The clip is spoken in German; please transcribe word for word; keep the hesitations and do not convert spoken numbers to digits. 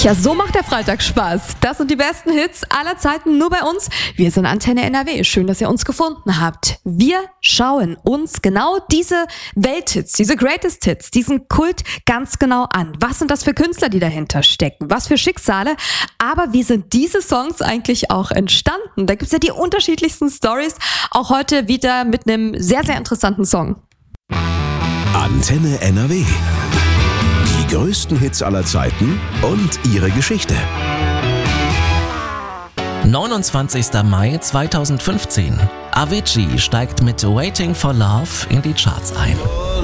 Ja, so macht der Freitag Spaß. Das sind die besten Hits aller Zeiten nur bei uns. Wir sind Antenne N R W. Schön, dass ihr uns gefunden habt. Wir schauen uns genau diese Welthits, diese Greatest Hits, diesen Kult ganz genau an. Was sind das für Künstler, die dahinter stecken? Was für Schicksale? Aber wie sind diese Songs eigentlich auch entstanden? Da gibt's ja die unterschiedlichsten Stories. Auch heute wieder mit einem sehr, sehr interessanten Song. Antenne N R W. Die größten Hits aller Zeiten und ihre Geschichte. neunundzwanzigster Mai zweitausendfünfzehn. Avicii steigt mit Waiting for Love in die Charts ein.